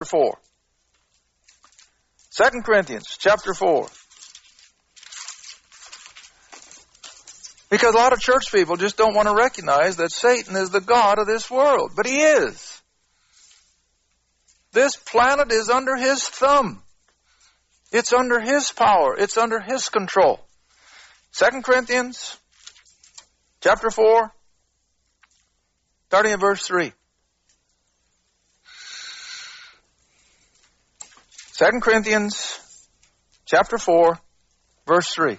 4. 2 Corinthians chapter 4. Because a lot of church people just don't want to recognize that Satan is the god of this world. But he is. This planet is under his thumb. It's under his power. It's under his control. 2 Corinthians chapter 4, starting in verse 3. 2 Corinthians chapter 4, verse 3.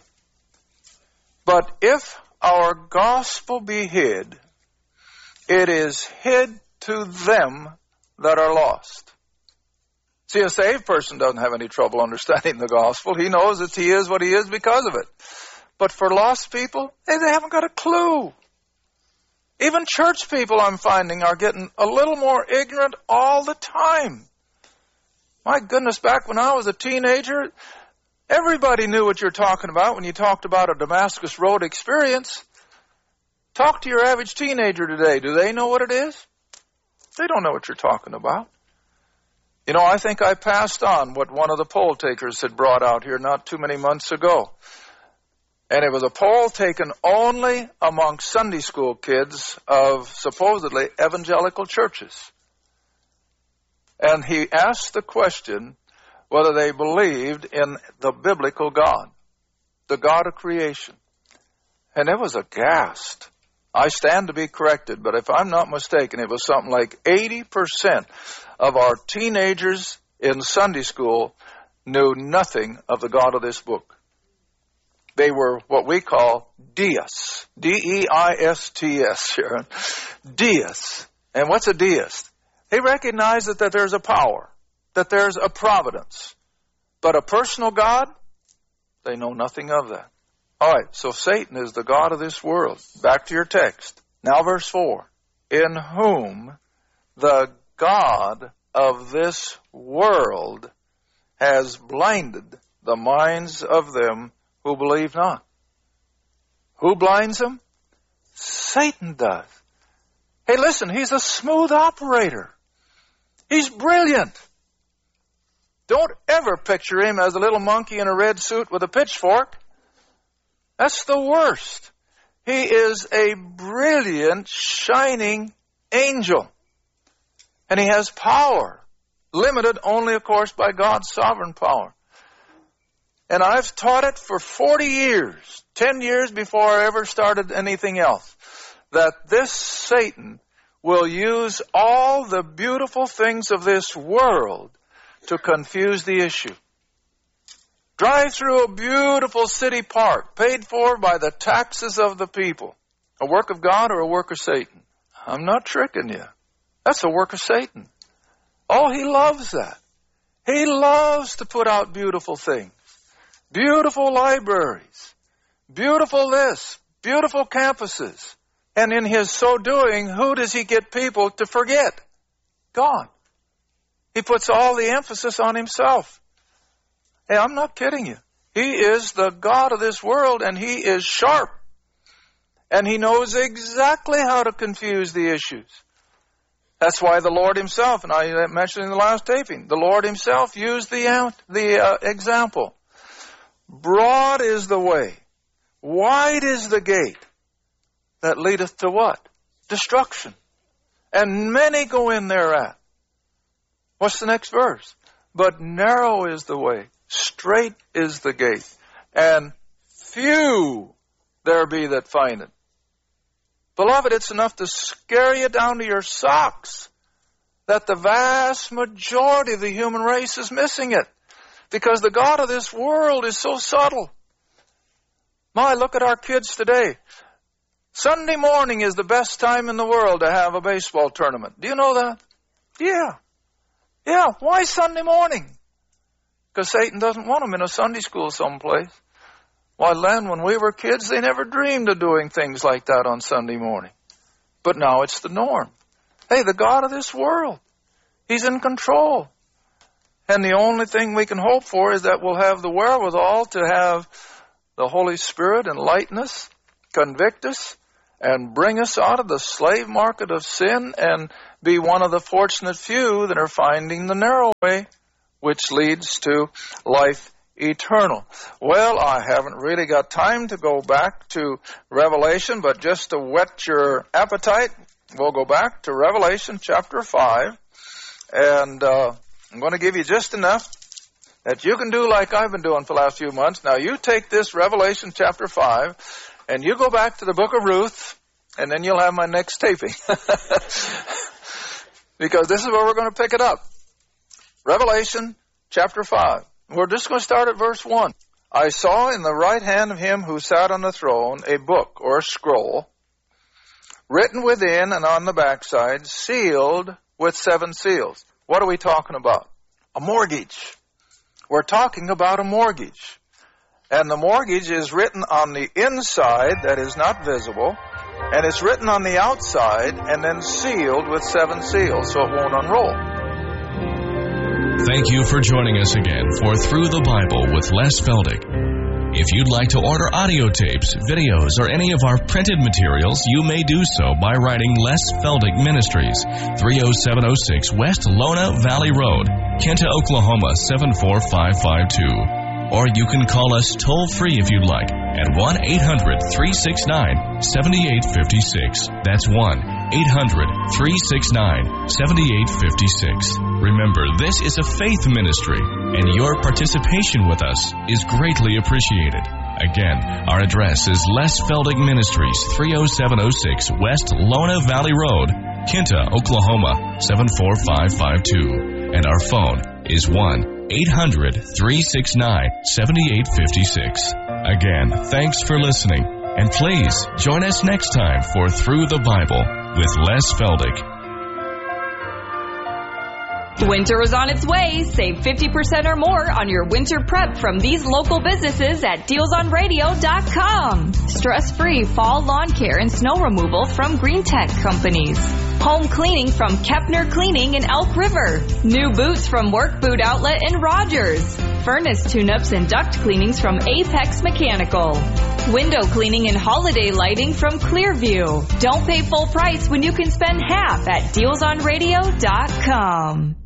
But if our gospel be hid, it is hid to them that are lost. See, a saved person doesn't have any trouble understanding the gospel. He knows that he is what he is because of it. But for lost people, they haven't got a clue. Even church people, I'm finding, are getting a little more ignorant all the time. My goodness, back when I was a teenager, everybody knew what you're talking about when you talked about a Damascus Road experience. Talk to your average teenager today. Do they know what it is? They don't know what you're talking about. You know, I think I passed on what one of the poll takers had brought out here not too many months ago. And it was a poll taken only among Sunday school kids of supposedly evangelical churches. And he asked the question whether they believed in the biblical God, the God of creation. And it was aghast. I stand to be corrected, but if I'm not mistaken, it was something like 80% of our teenagers in Sunday school knew nothing of the God of this book. They were what we call deists. D-E-I-S-T-S, Sharon. Deists. And what's a deist? They recognize that there's a power, that there's a providence. But a personal God, they know nothing of that. All right, so Satan is the god of this world. Back to your text. Now verse 4. In whom the God of this world has blinded the minds of them who believe not. Who blinds them? Satan does. Hey, listen, he's a smooth operator. He's brilliant. Don't ever picture him as a little monkey in a red suit with a pitchfork. That's the worst. He is a brilliant, shining angel. And he has power, limited only, of course, by God's sovereign power. And I've taught it for 40 years, 10 years before I ever started anything else, that this Satan will use all the beautiful things of this world to confuse the issue. Drive through a beautiful city park paid for by the taxes of the people. A work of God or a work of Satan? I'm not tricking you. That's a work of Satan. Oh, he loves that. He loves to put out beautiful things. Beautiful libraries. Beautiful this. Beautiful campuses. And in his so doing, who does he get people to forget? God. He puts all the emphasis on himself. Hey, I'm not kidding you. He is the God of this world, and he is sharp. And he knows exactly how to confuse the issues. That's why the Lord himself, and I mentioned in the last taping, the Lord himself used the example. Broad is the way, wide is the gate that leadeth to what? Destruction. And many go in thereat. What's the next verse? But narrow is the way, straight is the gate, and few there be that find it. Beloved, it's enough to scare you down to your socks that the vast majority of the human race is missing it. Because the God of this world is so subtle. My, look at our kids today. Sunday morning is the best time in the world to have a baseball tournament. Do you know that? Yeah. Yeah, why Sunday morning? Because Satan doesn't want them in a Sunday school someplace. Why, Len, when we were kids, they never dreamed of doing things like that on Sunday morning. But now it's the norm. Hey, the God of this world, he's in control. And the only thing we can hope for is that we'll have the wherewithal to have the Holy Spirit enlighten us, convict us, and bring us out of the slave market of sin and be one of the fortunate few that are finding the narrow way, which leads to life eternal. Well, I haven't really got time to go back to Revelation, but just to whet your appetite, we'll go back to Revelation chapter 5, and I'm going to give you just enough that you can do like I've been doing for the last few months. Now, you take this Revelation chapter 5, and you go back to the book of Ruth, and then you'll have my next taping. Because this is where we're going to pick it up. Revelation chapter 5. We're just going to start at verse 1. I saw in the right hand of him who sat on the throne a book or a scroll, written within and on the backside, sealed with 7 seals. What are we talking about? A mortgage. We're talking about a mortgage. And the mortgage is written on the inside, that is not visible, and it's written on the outside and then sealed with 7 seals so it won't unroll. Thank you for joining us again for Through the Bible with Les Feldick. If you'd like to order audio tapes, videos, or any of our printed materials, you may do so by writing Les Feldick Ministries, 30706 West Lona Valley Road, Kinta, Oklahoma 74552. Or you can call us toll-free if you'd like at 1-800-369-7856. That's 1-800-369-7856. Remember, this is a faith ministry, and your participation with us is greatly appreciated. Again, our address is Les Feldick Ministries, 30706 West Lona Valley Road, Kinta, Oklahoma 74552. And our phone is 1-800-369-7856. Again, thanks for listening, and please join us next time for Through the Bible with Les Feldick. Winter is on its way. Save 50% or more on your winter prep from these local businesses at DealsOnRadio.com. Stress-free fall lawn care and snow removal from Green Tech Companies. Home cleaning from Kepner Cleaning in Elk River. New boots from Work Boot Outlet in Rogers. Furnace tune-ups and duct cleanings from Apex Mechanical. Window cleaning and holiday lighting from Clearview. Don't pay full price when you can spend half at DealsOnRadio.com.